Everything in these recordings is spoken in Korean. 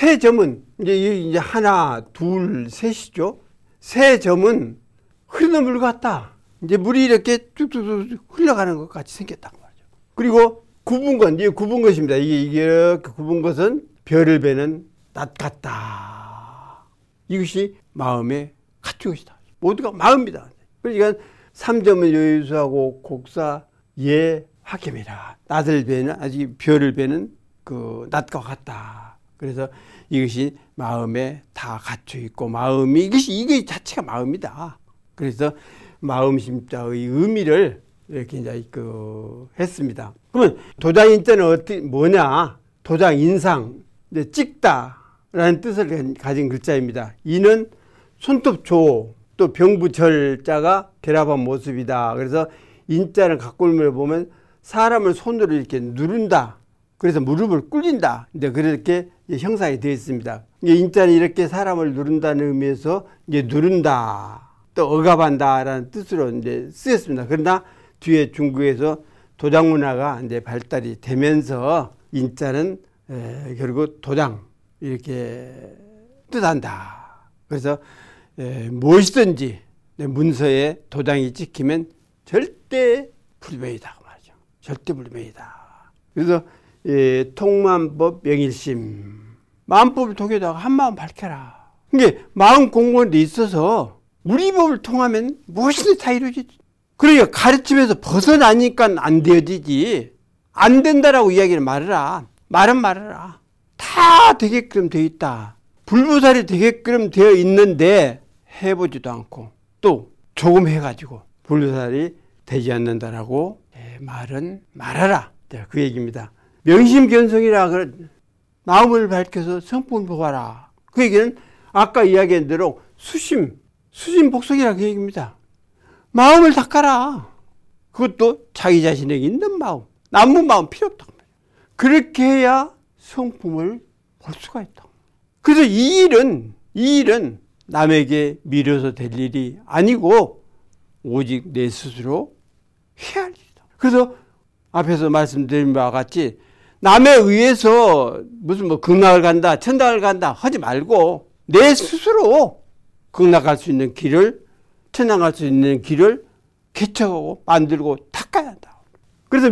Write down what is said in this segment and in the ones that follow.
세 점은 이제 하나, 둘, 셋이죠. 세 점은 흐르는 물 같다. 이제 물이 이렇게 뚝뚝뚝 흘러가는 것 같이 생겼단 말이죠. 그리고 굽은 건, 이게 굽은 것입니다. 이게 이렇게 굽은 것은 별을 베는 낫 같다. 이것이 마음의 가축이다. 모두가 마음이다. 그러니까 3점은 여유수하고 곡사 예 화겸이라. 낫을 베는, 아직 별을 베는 그 낫과 같다. 그래서 이것이 마음에 다 갇혀 있고, 마음이, 이게 자체가 마음이다. 그래서 마음 심자의 의미를 이렇게 이제 했습니다. 그러면 도장 인자는 뭐냐? 도장 인상, 찍다라는 뜻을 가진 글자입니다. 이는 손톱조, 또 병부절자가 결합한 모습이다. 그래서 인자는 각골문을 보면 사람을 손으로 이렇게 누른다. 그래서 무릎을 꿇린다. 이제 그렇게 형상이 되어 있습니다. 인자는 이렇게 사람을 누른다는 의미에서 이제 누른다, 또 억압한다라는 뜻으로 이제 쓰였습니다. 그러나 뒤에 중국에서 도장 문화가 이제 발달이 되면서 인자는 결국 도장 이렇게 뜻한다. 그래서 무엇이든지 문서에 도장이 찍히면 절대 불명이다 말이죠. 절대 불명이다. 그래서 통만법 명일심, 마음법을 통해다가 한마음 밝혀라. 이게 마음 공부에 있어서 우리 법을 통하면 무엇이든지 다 이루어지지. 그러니까 가르침에서 벗어나니까 안 되어지지. 안 된다라고 이야기를 말해라. 말은 말해라. 다 되게끔 되어 있다. 불보살이 되게끔 되어 있는데 해보지도 않고 또 조금 해가지고 불보살이 되지 않는다라고 말은 말하라. 그 얘기입니다. 명심견성이라 마음을 밝혀서 성품을 보아라. 그 얘기는 아까 이야기한 대로 수심복성이라 그 얘기입니다. 마음을 닦아라. 그것도 자기 자신에게 있는 마음, 남은 마음 필요 없다. 그렇게 해야 성품을 볼 수가 있다. 그래서 이 일은 남에게 미뤄서 될 일이 아니고 오직 내 스스로 해야 할 일이다. 그래서 앞에서 말씀드린 바와 같이 남에 의해서 무슨 극락을 간다, 천당을 간다 하지 말고 내 스스로 극락할 수 있는 길을, 천당 갈 수 있는 길을 개척하고 만들고 닦아야 한다. 그래서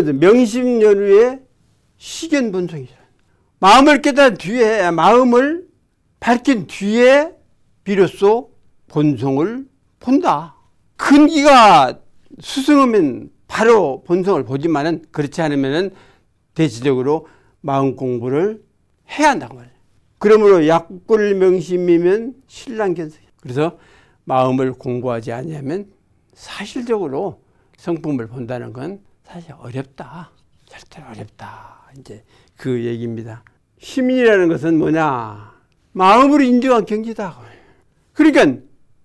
명심연후의 시견본성이죠. 마음을 깨달은 뒤에, 마음을 밝힌 뒤에 비로소 본성을 본다. 근기가 수승하면 바로 본성을 보지만은 그렇지 않으면은 대체적으로 마음 공부를 해야 한다고 말이에요. 그러므로 약불명심이면 신랑견성이에요. 그래서 마음을 공부하지 않으면 사실적으로 성품을 본다는 건 사실 어렵다. 절대 어렵다. 이제 그 얘기입니다. 시민이라는 것은 뭐냐? 마음으로 인정한 경지다. 그러니까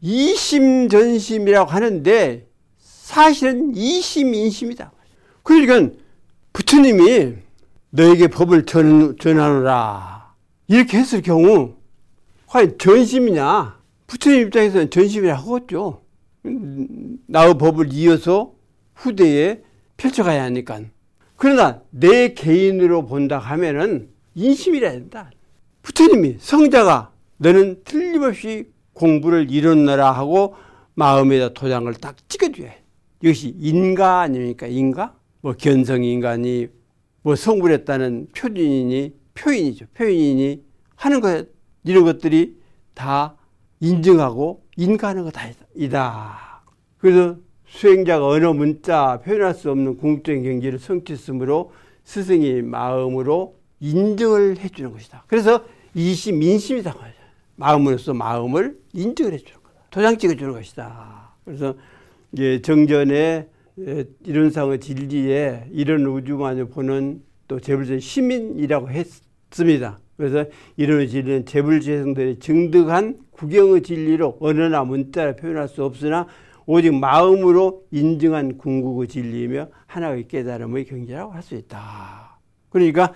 이심전심이라고 하는데 사실은 이심인심이다. 그러니까 부처님이 너에게 법을 전하노라 이렇게 했을 경우 과연 전심이냐? 부처님 입장에서는 전심이라 하겠죠. 나의 법을 이어서 후대에 펼쳐가야 하니까. 그러나 내 개인으로 본다 하면은 인심이라 한다. 부처님이 성자가 너는 틀림없이 공부를 이루느라 하고 마음에다 도장을 딱 찍어줘야 해. 이것이 인가 아닙니까? 인가? 견성인간이 성불했다는 표인이죠. 표인이 하는 것, 이런 것들이 다 인정하고 인가하는 것이다. 그래서 수행자가 언어 문자 표현할 수 없는 궁극적인 경지를 성취했으므로 스승이 마음으로 인정을 해주는 것이다. 그래서 이심, 인심이다. 마음으로서 마음을 인정을 해주는 거다. 도장 찍어주는 것이다. 그래서 정전에 이론상의 진리에 이런 우주만을 보는 또 재불제 시민이라고 했습니다. 그래서 이런 진리는 재불재성들이 증득한 구경의 진리로 언어나 문자로 표현할 수 없으나 오직 마음으로 인증한 궁극의 진리이며 하나의 깨달음의 경지라고 할 수 있다. 그러니까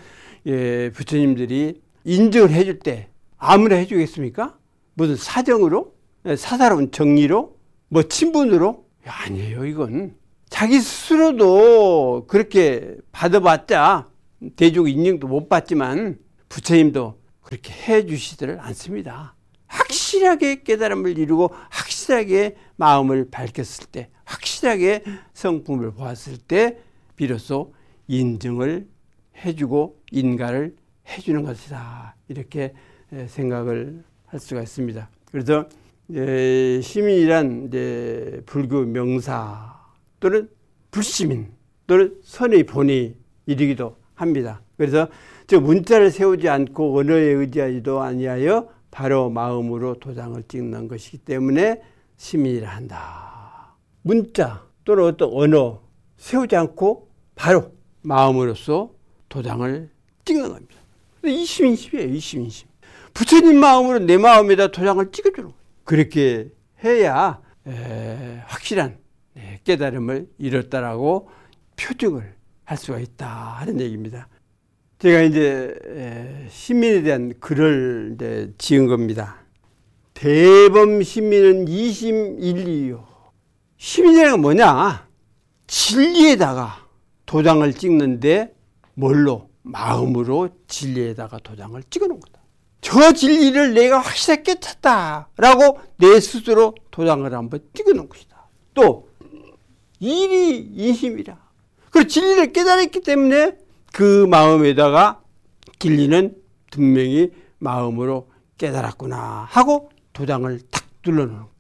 부처님들이 인증을 해줄 때 아무나 해주겠습니까? 무슨 사정으로? 사사로운 정리로? 친분으로? 아니에요. 이건 자기 스스로도 그렇게 받아봤자 대중 인정도 못 받지만 부처님도 그렇게 해주시지를 않습니다. 확실하게 깨달음을 이루고 확실하게 마음을 밝혔을 때, 확실하게 성품을 보았을 때 비로소 인증을 해주고 인가를 해주는 것이다. 이렇게 생각을 할 수가 있습니다. 그래서 시민이란 불교 명사 또는 불시민 또는 선의 본이 이르기도 합니다. 그래서 저 문자를 세우지 않고 언어에 의지하지도 아니하여 바로 마음으로 도장을 찍는 것이기 때문에 시민이라 한다. 문자 또는 어떤 언어 세우지 않고 바로 마음으로서 도장을 찍는 겁니다. 이 시민심이에요. 이 시민심. 부처님 마음으로 내 마음에다 도장을 찍어주는 거예요. 그렇게 해야 확실한 깨달음을 이뤘다라고 표적을 할 수가 있다 하는 얘기입니다. 제가 이제 시민에 대한 글을 이제 지은 겁니다. 대범 시민은 이심일리요. 시민이라는 건 뭐냐? 진리에다가 도장을 찍는데 뭘로? 마음으로 진리에다가 도장을 찍어놓은 거다. 저 진리를 내가 확실하게 깨닫다라고 내 스스로 도장을 한번 찍어놓은 것이다. 또 일이 인심이라. 그리고 진리를 깨달았기 때문에 그 마음에다가 진리는 분명히 마음으로 깨달았구나 하고 도장을 탁 눌러놓는 거예요.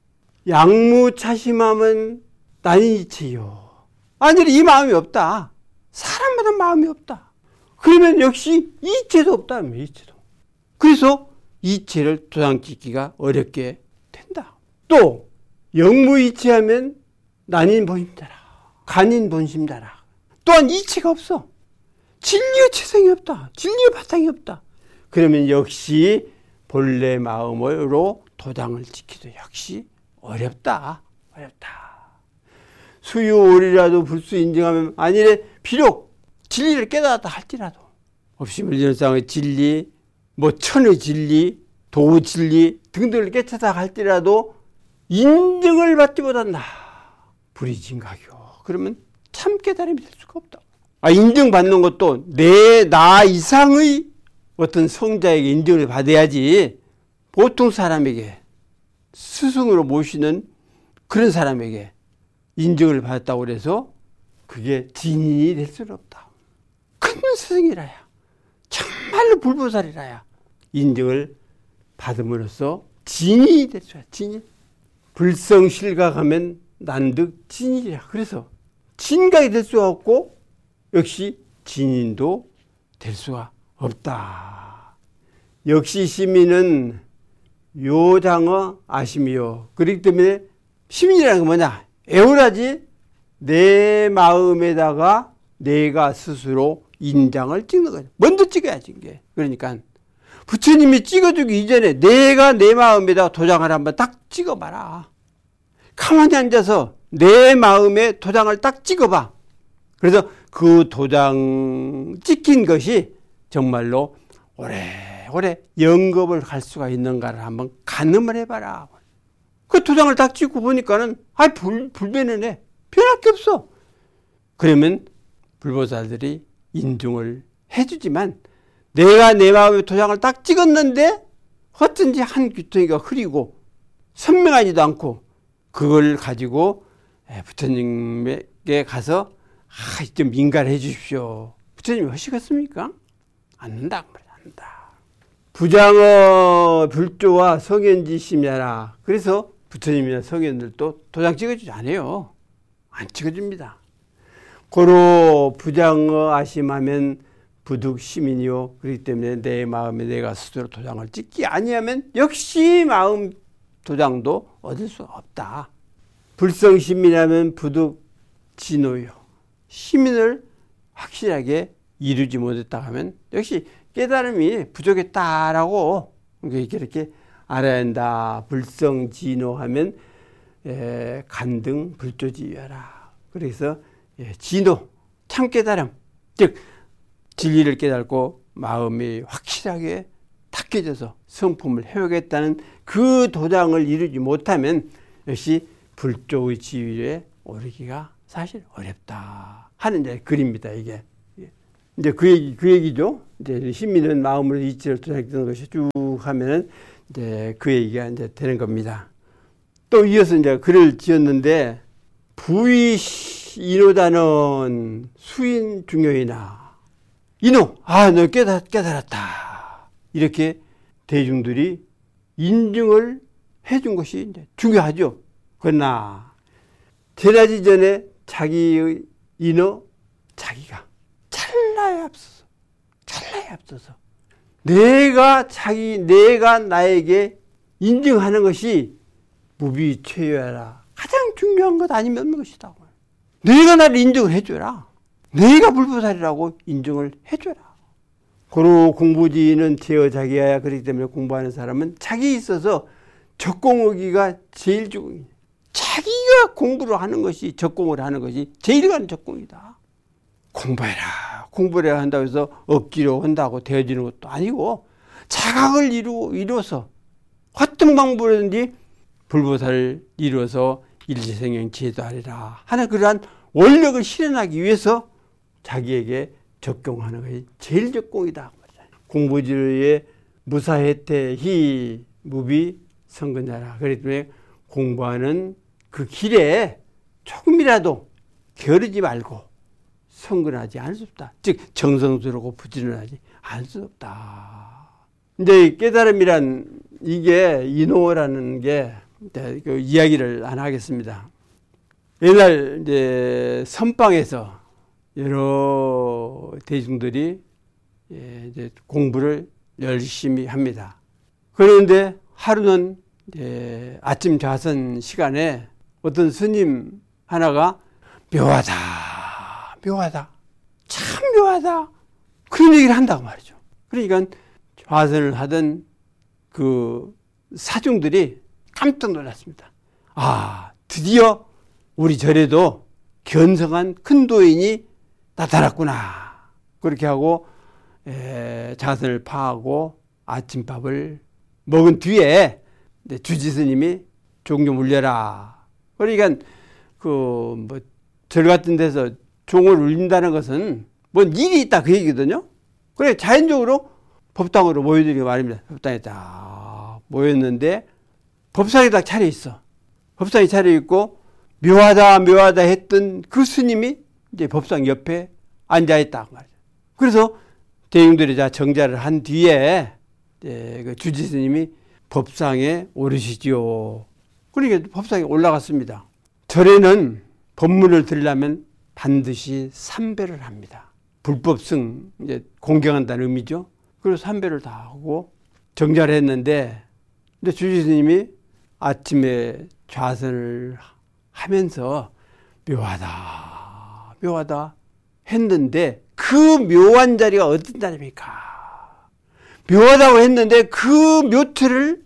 양무차심함은 난이체요. 아니 이 마음이 없다. 사람마다 마음이 없다. 그러면 역시 이체도 없다. 이체도. 그래서 이체를 도장 찍기가 어렵게 된다. 또 영무이체하면 난인본심자라. 간인본심자라. 또한 이체가 없어. 진리의 체성이 없다. 진리의 바탕이 없다. 그러면 역시 본래 마음으로 도장을 찍기도 역시 어렵다. 어렵다. 수유오리라도 불수 인정하면 아니래 비록 진리를 깨달았다 할지라도 없이물전상의 진리, 천의 진리, 도진리 등등을 깨닫다 할지라도 인정을 받지 못한다. 불이진가교. 그러면 참 깨달음이 될 수가 없다. 인정받는 것도 나 이상의 어떤 성자에게 인정을 받아야지 보통 사람에게 스승으로 모시는 그런 사람에게 인정을 받았다고 해서 그게 진인이 될 수는 없다. 큰 스승이라야 정말로 불보살이라야 인정을 받음으로써 진인이 될 수야. 진인. 불성실각하면 난득 진인이라. 그래서 진각이 될 수가 없고 역시 진인도 될 수가 없다. 역시 시민은 요장어 아심이요. 그렇기 때문에 시민이라는 건 뭐냐? 애월하지 내 마음에다가 내가 스스로 인장을 찍는 거죠. 먼저 찍어야지 이게. 그러니까 부처님이 찍어주기 이전에 내가 내 마음에다가 도장을 한번 딱 찍어봐라. 가만히 앉아서 내 마음에 도장을 딱 찍어봐. 그래서 그 도장 찍힌 것이 정말로 오래오래 영겁을 갈 수가 있는가를 한번 가늠을 해봐라. 그 도장을 딱 찍고 보니까는 불변은 해. 변할 게 없어. 그러면 불보살들이 인중을 해주지만 내가 내 마음에 도장을 딱 찍었는데 어쩐지 한 귀퉁이가 흐리고 선명하지도 않고 그걸 가지고 부처님에게 가서 좀 인가를 해 주십시오. 부처님이 하시겠습니까? 않는다. 않는다. 부장어 불조와 성현지심야라. 그래서 부처님이나 성현들도 도장 찍어주지 않아요. 안 찍어줍니다. 고로 부장어 아심하면 부득 시민이요. 그렇기 때문에 내 마음에 내가 스스로 도장을 찍지 아니하면 역시 마음 도장도 얻을 수 없다. 불성시민하면 부득 진노요. 시민을 확실하게 이루지 못했다 하면 역시 깨달음이 부족했다라고 이렇게 알아야 한다. 불성진노하면 간등 불조지여라. 그래서 진노, 참 깨달음, 즉 진리를 깨닫고 마음이 확실하게 탁해져서 성품을 회복했다는 그 도장을 이루지 못하면 역시 불조의 지위에 오르기가 사실 어렵다 하는 글입니다. 이게 이제 그 얘기죠. 이제 힘있는 마음으로 이치를 도장했던 것이 쭉 하면은 이제 그 얘기가 이제 되는 겁니다. 또 이어서 이제 글을 지었는데, 부의 인호다는 수인 중요이나. 인호, 너 깨달았다. 이렇게 대중들이 인증을 해준 것이 이제 중요하죠. 그러나, 대낮이 전에 자기의 인호, 자기가 찰나에 앞서서 내가 나에게 인증하는 것이 무비최유하라. 가장 중요한 것 아니면 없는 것이다. 내가 나를 인정을 해줘라. 내가 불보살이라고 인정을 해줘라. 고로 공부지는 제어자기야. 그렇기 때문에 공부하는 사람은 자기에 있어서 적공하기가 제일 중요해. 자기가 공부를 하는 것이, 적공을 하는 것이 제일 가는 적공이다. 공부를 해야 한다고 해서 억지로 한다고 되어지는 것도 아니고, 자각을 이루어서 어떤 방법으로든지 불보살을 이루어서 일체생명 제도하리라 하는 그러한 원력을 실현하기 위해서 자기에게 적용하는 것이 제일 적공이다. 공부지의 무사혜태히 무비 성근자라. 그렇기 때문에 공부하는 그 길에 조금이라도 게으르지 말고 성근하지 않을 수 없다. 즉 정성스럽고 부지런하지 않을 수 없다. 이제 깨달음이란, 이게 인호라는 게 그 이야기를 안 하겠습니다. 옛날 이제 선방에서 여러 대중들이 이제 공부를 열심히 합니다. 그런데 하루는 이제 아침 좌선 시간에 어떤 스님 하나가 묘하다, 참 묘하다, 그런 얘기를 한다고 말이죠. 그러니까 좌선을 하던 그 사중들이 깜짝 놀랐습니다. 드디어 우리 절에도 견성한 큰 도인이 나타났구나. 그렇게 하고 자선을 파하고 아침밥을 먹은 뒤에 주지스님이 종좀 울려라. 그러니까 절 같은 데서 종을 울린다는 것은 뭔 일이 있다 그 얘기거든요. 그래 자연적으로 법당으로 모여들기 말입니다. 법당에 딱 모였는데 법상이 딱 차려있어. 법상이 차려있고 묘하다 했던 그 스님이 이제 법상 옆에 앉아있다 말이죠. 그래서 대중들이 정자를 한 뒤에 그 주지 스님이 법상에 오르시지요. 그러니까 법상에 올라갔습니다. 절에는 법문을 들으려면 반드시 삼배를 합니다. 불법승, 이제 공경한다는 의미죠. 그래서 삼배를 다 하고 정자를 했는데, 근데 주지 스님이 아침에 좌선을 하면서 묘하다 했는데, 그 묘한 자리가 어떤 자리입니까? 묘하다고 했는데 그 묘태를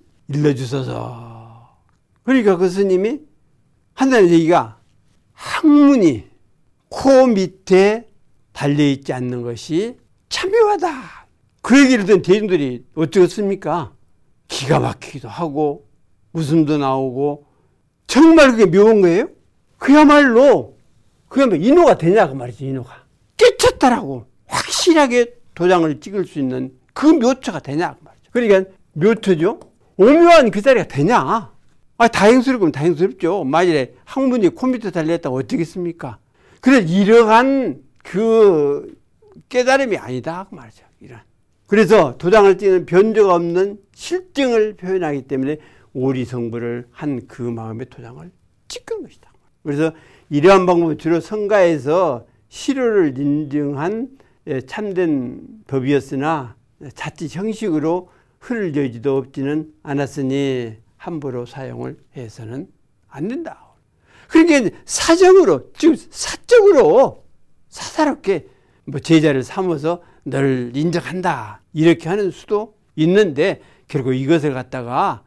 일러주소서. 그러니까 그 스님이 한다는 얘기가, 학문이 코 밑에 달려있지 않는 것이 참 묘하다. 그 얘기를 듣는 대중들이 어쩌겠습니까? 기가 막히기도 하고 웃음도 나오고, 정말 그게 묘한 거예요? 그야말로 인호가 되냐 그 말이죠. 인호가 깨쳤다라고 확실하게 도장을 찍을 수 있는 그 묘처가 되냐 그 말이죠. 그러니까 묘처죠. 오묘한 그 자리가 되냐? 다행스럽으면 다행스럽죠. 만일에 학문이 코 밑에 달려있다고 어쩌겠습니까? 그래 이러한 그 깨달음이 아니다 그 말이죠. 그래서 도장을 찍는 변조가 없는 실증을 표현하기 때문에 오리성불을 한 그 마음의 도장을 찍은 것이다. 그래서 이러한 방법은 주로 성가에서 실효를 인증한 참된 법이었으나 자칫 형식으로 흐르지도 없지는 않았으니 함부로 사용을 해서는 안 된다. 그러니까 사정으로, 즉 사적으로 사사롭게 제자를 삼아서 너를 인정한다 이렇게 하는 수도 있는데, 결국 이것을 갖다가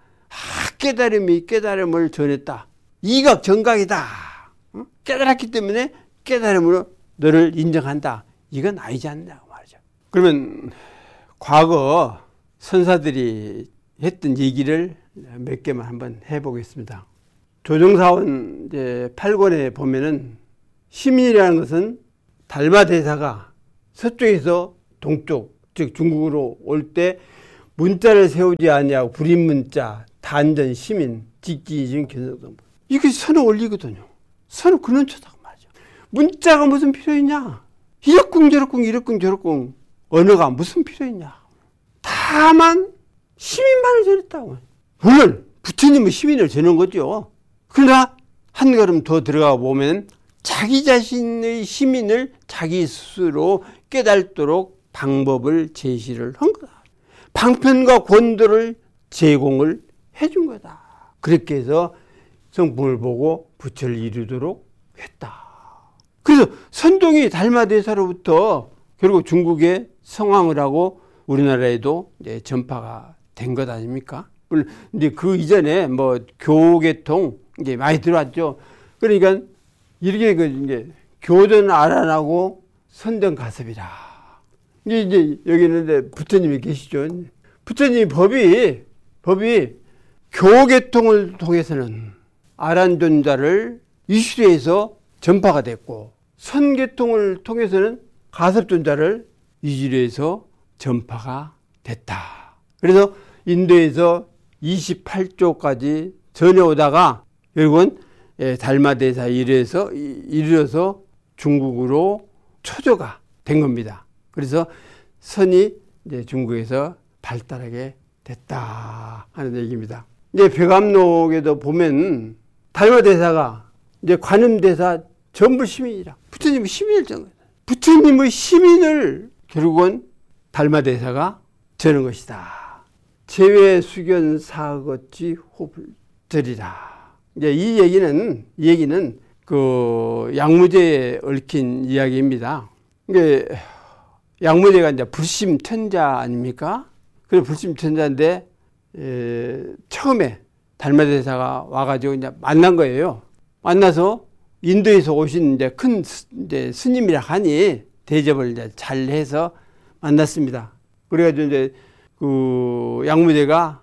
깨달음을 전했다, 이각 정각이다, 깨달았기 때문에 깨달음으로 너를 인정한다, 이건 아니지 않냐 말이죠. 그러면 과거 선사들이 했던 얘기를 몇 개만 한번 해보겠습니다. 조정사원 이제 8권에 보면은 시민이라는 것은 달마대사가 서쪽에서 동쪽, 즉 중국으로 올 때 문자를 세우지 아니하고 불임문자, 단전, 시민, 직지이중, 견성성. 이게 선을 올리거든요. 선을 근원초다고 말이죠. 문자가 무슨 필요 있냐? 이렇쿵 저렇쿵 이렇쿵 저렇쿵 언어가 무슨 필요 있냐? 다만 시민만을 전했다고. 물론 부처님은 시민을 전한 거죠. 그러나 한 걸음 더 들어가 보면 자기 자신의 시민을 자기 스스로 깨닫도록 방법을 제시를 한 거다. 방편과 권도를 제공을 해준 거다. 그렇게 해서 성품을 보고 부처를 이루도록 했다. 그래서 선동이 달마대사로부터 결국 중국에 성황을 하고 우리나라에도 이제 전파가 된 것 아닙니까? 근데 그 이전에 뭐 교계통 이게 많이 들어왔죠. 그러니까 이렇게 이제 교전 아란하고 선정 가섭이라. 이제 여기 있는데 부처님이 계시죠. 부처님 법이 교계통을 통해서는 아란존자를 이주리에서 전파가 됐고 선계통을 통해서는 가섭존자를 이주리에서 전파가 됐다. 그래서 인도에서 28조까지 전해오다가 결국은 달마대사 이르러서 중국으로 초조가 된 겁니다. 그래서 선이 이제 중국에서 발달하게 됐다 하는 얘기입니다. 이제 백암록에도 보면 달마대사가 이제 관음대사 전부 시민이라 부처님의 시민을 전 거예요. 부처님의 시민을 결국은 달마대사가 저는 것이다. 제외 수견 사거지 호불절이라. 이제 이 얘기는 그 양무제에 얽힌 이야기입니다. 이게 양무제가 이제 불심천자 아닙니까? 그래서 불심천자인데 처음에 달마대사가 와가지고 이제 만난 거예요. 만나서 인도에서 오신 이제 큰 이제 스님이라 하니 대접을 이제 잘 해서 만났습니다. 그래가지고 이제 그 양무제가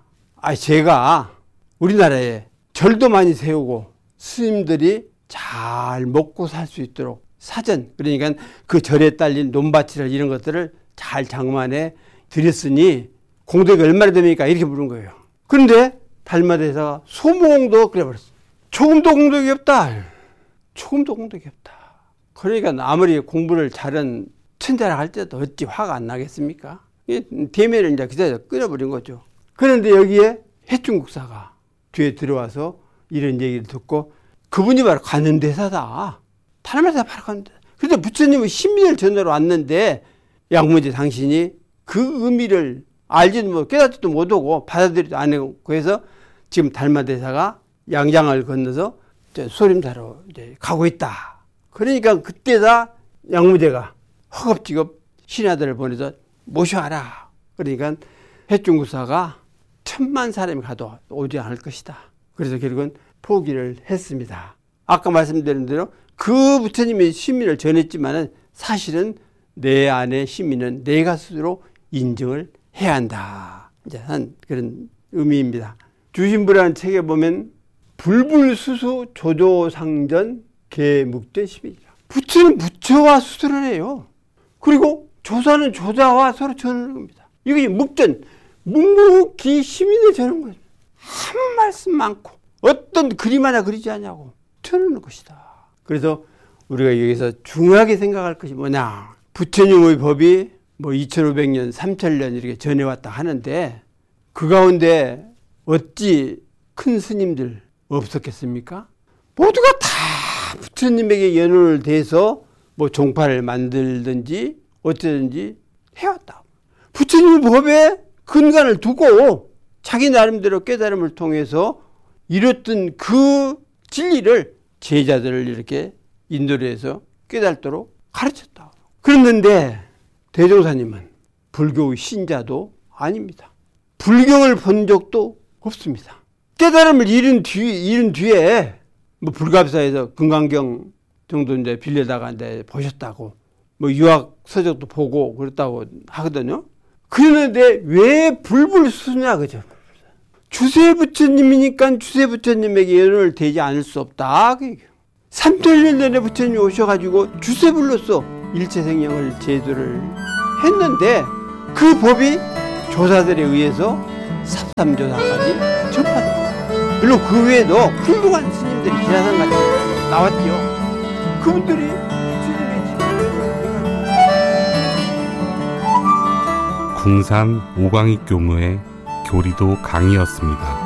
제가 우리나라에 절도 많이 세우고 스님들이 잘 먹고 살 수 있도록 사전, 그러니까 그 절에 딸린 논밭이나 이런 것들을 잘 장만해 드렸으니 공덕이 얼마나 됩니까? 이렇게 물은 거예요. 그런데 달마대사가 소모공도 그래 버렸어요. 조금도 공덕이 없다. 조금도 공덕이 없다. 그러니까 아무리 공부를 잘한 천자라 할 때도 어찌 화가 안 나겠습니까? 대매를 이제 그 자리에서 끊어버린 거죠. 그런데 여기에 해충국사가 뒤에 들어와서 이런 얘기를 듣고 그분이 바로 관음대사다. 달마대사 바로 관음대사. 그런데 부처님은 신민을 전하러 왔는데 양무제 당신이 그 의미를 알지도 못 깨닫지도 못하고 받아들이지도 않고 그래서 지금 달마대사가 양장을 건너서 소림사로 이제 가고 있다. 그러니까 그때다 양무제가 허겁지겁 신하들을 보내서 모셔와라. 그러니까 해충국사가 1000만 사람이 가도 오지 않을 것이다. 그래서 결국은 포기를 했습니다. 아까 말씀드린 대로 그 부처님이 시민을 전했지만은 사실은 내 안의 시민은 내가 스스로 인정을 해야 한다. 이제 한 그런 의미입니다. 주신부라는 책에 보면 불불수수 조조상전 개묵된 시민이라. 부처는 부처와 수술을 해요. 그리고 조사는 조자와 서로 전하는 겁니다. 이게 묵전, 묵묵히 시민을 전하는 거예요. 한 말씀 많고 어떤 그림 하나 그리지 않냐고 전하는 것이다. 그래서 우리가 여기서 중요하게 생각할 것이 뭐냐. 부처님의 법이 뭐 2500년, 3000년 이렇게 전해왔다 하는데 그 가운데 어찌 큰 스님들 없었겠습니까? 모두가 다 부처님에게 연호를 대해서 뭐 종파를 만들든지 어쩌든지 해왔다. 부처님의 법에 근간을 두고 자기 나름대로 깨달음을 통해서 이뤘던 그 진리를 제자들을 이렇게 인도를 해서 깨닫도록 가르쳤다. 그랬는데 대종사님은 불교의 신자도 아닙니다. 불경을 본 적도 없습니다. 깨달음을 잃은 뒤에 뭐 불갑사에서 금강경 정도 이제 빌려다가 이제 보셨다고 뭐 유학 서적도 보고 그랬다고 하거든요. 그런데 왜 불불수냐 그죠? 주세부처님이니까 주세부처님에게 연호를 대지 않을 수 없다. 3,000년 전에 부처님이 오셔가지고 주세불로서 일체생명을 제도를 했는데 그 법이 조사들에 의해서 삽삼조사까지 접하다. 물론 그 외에도 훌륭한 스님들이 지라산같이 나왔죠. 그분들이 궁산 오광익 교무의 교리도 강의였습니다.